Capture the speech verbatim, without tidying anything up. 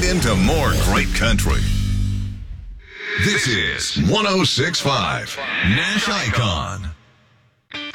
into more great country. This is one oh six point five Nash Icon.